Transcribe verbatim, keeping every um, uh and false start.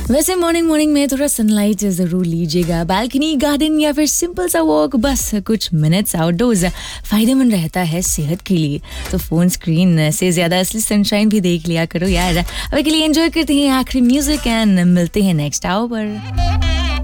वैसे morning morning में थोड़ा सनलाइट जरूर लीजिएगा, बालकनी गार्डन या फिर सिंपल सा वॉक, बस कुछ मिनट्स आउटडोर्स फायदेमंद रहता है सेहत के लिए। तो फोन स्क्रीन से ज्यादा असली सनशाइन भी देख लिया करो यार। अभी के लिए एंजॉय करते हैं आखिरी म्यूजिक एंड मिलते हैं नेक्स्ट आवर पर।